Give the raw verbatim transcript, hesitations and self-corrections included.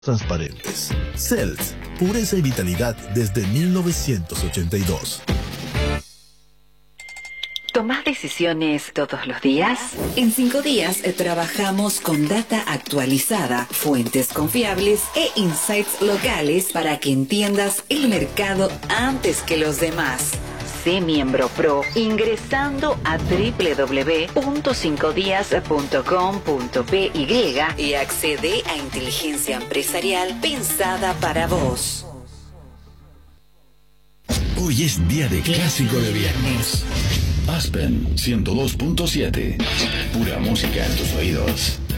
transparentes. Cells, pureza y vitalidad desde mil novecientos ochenta y dos. ¿Tomás decisiones todos los días? En cinco días eh, trabajamos con data actualizada, fuentes confiables e insights locales para que entiendas el mercado antes que los demás. Sé miembro pro ingresando a doble u doble u doble u punto cinco días punto com punto p y y accede a inteligencia empresarial pensada para vos. Hoy es día de clásico de viernes. Aspen ciento dos punto siete. Pura música en tus oídos.